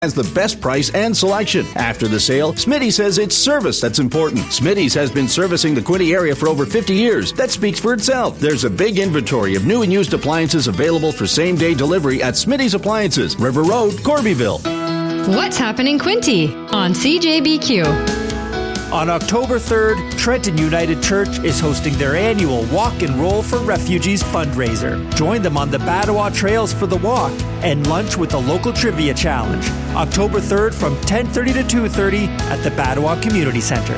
has the best price and selection. After the sale, Smitty says it's service that's important. Smitty's has been servicing the Quinte area for over 50 years. That speaks for itself. There's a big inventory of new and used appliances available for same-day delivery at Smitty's Appliances, River Road, Corbyville. What's happening Quinte on CJBQ? On October 3rd, Trenton United Church is hosting their annual Walk and Roll for Refugees fundraiser. Join them on the Battawa Trails for the walk and lunch with the local trivia challenge. October 3rd from 10:30 to 2:30 at the Battawa Community Center.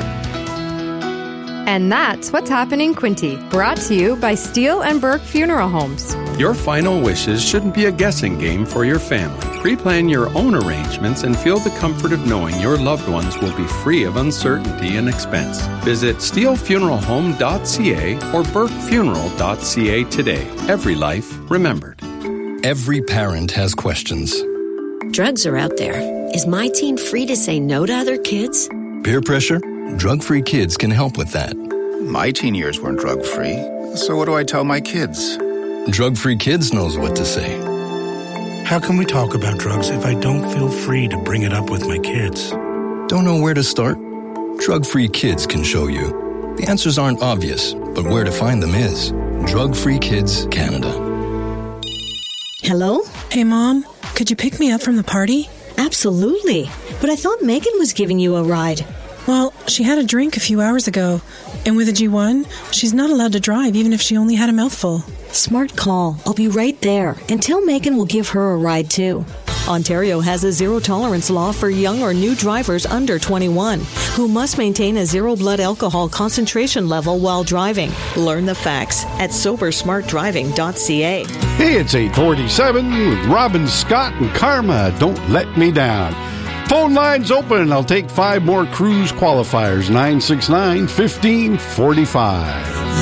And that's what's happening Quinte, brought to you by Steele and Burke Funeral Homes. Your final wishes shouldn't be a guessing game for your family. Pre-plan your own arrangements and feel the comfort of knowing your loved ones will be free of uncertainty and expense. Visit steelefuneralhome.ca or burkefuneral.ca today. Every life remembered. Every parent has questions. Drugs are out there. Is my teen free to say no to other kids? Peer pressure? Drug-free kids can help with that. My teen years weren't drug-free, so what do I tell my kids? Drug-free Kids knows what to say. How can we talk about drugs if I don't feel free to bring it up with my kids? Don't know where to start? Drug-free Kids can show you. The answers aren't obvious, but where to find them is. Drug-Free Kids Canada. Hello? Hey, Mom. Could you pick me up from the party? Absolutely. But I thought Megan was giving you a ride. Well, she had a drink a few hours ago. And with a G1, she's not allowed to drive even if she only had a mouthful. Smart call. I'll be right there. And tell Megan we'll give her a ride too. Ontario has a zero-tolerance law for young or new drivers under 21 who must maintain a zero blood alcohol concentration level while driving. Learn the facts at sobersmartdriving.ca. Hey, it's 8:47 with Robin Scott and Karma. Don't let me down. Phone lines open. I'll take 5 more cruise qualifiers. 969-1545.